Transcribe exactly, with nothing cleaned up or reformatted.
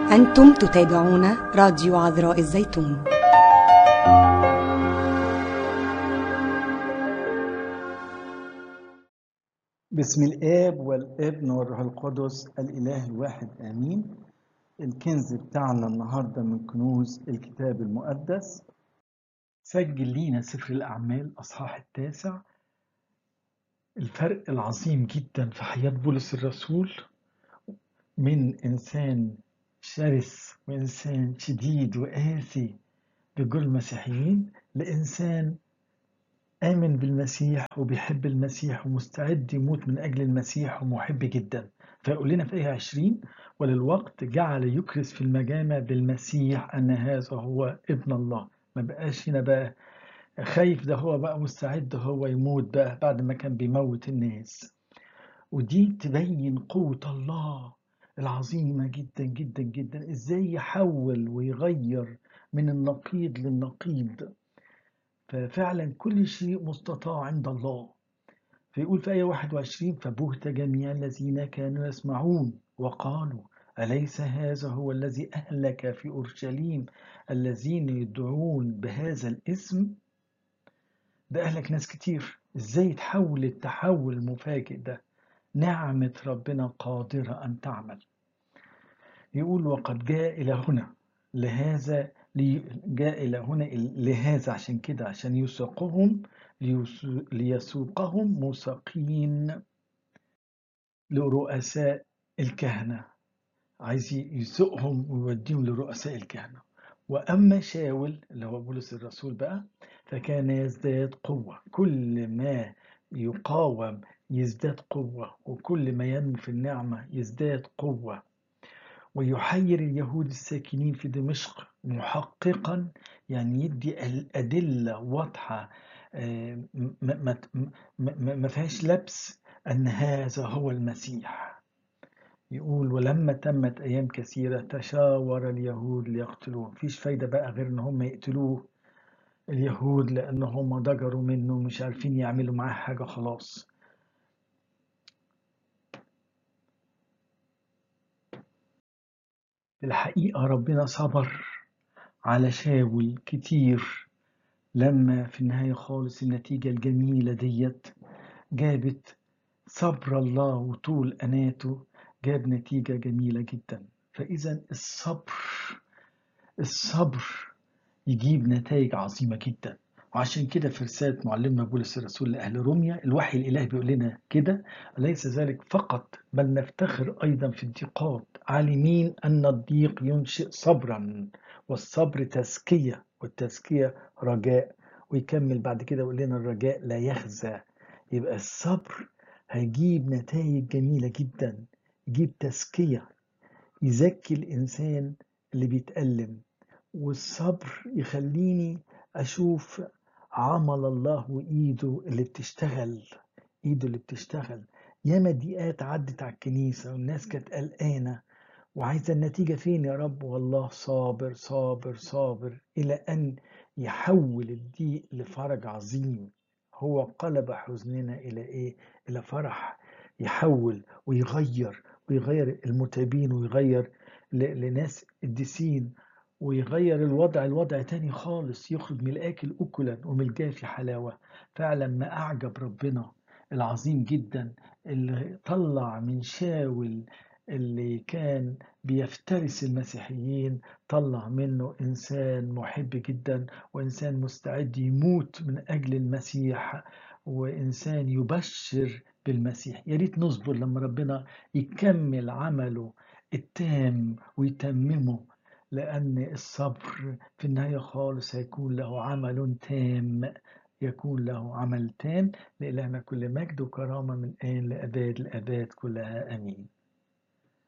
أنتم تتابعون راديو عذراء الزيتون. بسم الآب والابن والروح القدس الإله الواحد آمين. الكنز بتاعنا النهاردة من كنوز الكتاب المقدس. سجل لينا سفر الأعمال أصحاح التاسع. الفرق العظيم جدا في حياة بولس الرسول من إنسان شرس وإنسان شديد وقاسي بجول المسيحيين لإنسان آمن بالمسيح وبيحب المسيح ومستعد يموت من أجل المسيح ومحب جدا. فيقول لنا في آية عشرين: وللوقت جعل يكرز في المجامع بالمسيح أن هذا هو ابن الله. ما بقاش هنا بقى خايف، ده هو بقى مستعد هو يموت بقى بعد ما كان بيموت الناس. ودي تبين قوة الله العظيمة جدا جدا جدا، ازاي يحول ويغير من النقيض للنقيض. ففعلا كل شيء مستطاع عند الله. فيقول في آية واحد وعشرين: فبهت جميع الذين كانوا يسمعون وقالوا أليس هذا هو الذي أهلك في أورشليم الذين يدعون بهذا الاسم؟ ده أهلك ناس كتير. إزاي يتحول التحول المفاجئ ده؟ نعمة ربنا قادرة أن تعمل. يقول وقد جاء إلى هنا لهذا لي جاء إلى هنا لهذا عشان كده، عشان يسوقهم ليسوقهم مساقين لرؤساء الكهنة. عايز يسوقهم ويوديهم لرؤساء الكهنة. وأما شاول اللي هو بولس الرسول بقى فكان يزداد قوة، كل ما يقاوم يزداد قوة، وكل ما ينمو في النعمة يزداد قوة، ويحير اليهود الساكنين في دمشق محققا، يعني يدي الأدلة واضحة ما ما فيهاش لبس أن هذا هو المسيح. يقول ولما تمت أيام كثيرة تشاور اليهود ليقتلوه. مفيش فايدة بقى غير أن هم يقتلوه اليهود، لأن هم ضجروا منه مش عارفين يعملوا معاه حاجة خلاص. الحقيقة ربنا صبر على شاول كتير، لما في النهاية خالص النتيجة الجميلة ديت جابت صبر الله وطول أناته، جاب نتيجة جميلة جدا. فإذا الصبر الصبر يجيب نتائج عظيمة جدا. وعشان كده في رسالة معلمنا بولس الرسول لأهل روميا الوحي الإلهي بيقول لنا كده: أليس ذلك فقط بل نفتخر أيضا في الضيقات، عالمين أن الضيق ينشئ صبرا، والصبر تزكية، والتزكية رجاء. ويكمل بعد كده يقول لنا الرجاء لا يخزى. يبقى الصبر هيجيب نتائج جميلة جدا، يجيب تزكية، يزكي الإنسان اللي بيتألم. والصبر يخليني أشوف عمل الله وإيده اللي بتشتغل، إيده اللي بتشتغل. ياما ضيقات عدت على الكنيسة والناس كانت قلقانة وعايزة النتيجة فين يا رب، والله صابر صابر صابر إلى أن يحول الضيق لفرج عظيم. هو قلب حزننا إلى إيه؟ إلى فرح. يحول ويغير ويغير المتعبين، ويغير لناس قديسين، ويغير الوضع الوضع تاني خالص، يخرج من الآكل أكلا ومن الجافي حلاوة. فعلا ما أعجب ربنا العظيم جدا اللي طلع من شاول اللي كان بيفترس المسيحيين، طلع منه إنسان محب جدا، وإنسان مستعد يموت من أجل المسيح، وإنسان يبشر بالمسيح. يا ريت نصبر لما ربنا يكمل عمله التام ويتممه، لأن الصبر في النهاية خالص هيكون له عمل تام، يكون له عمل تام. لإلهنا كل مجد وكرامة من الآن لأباد الآباد كلها آمين.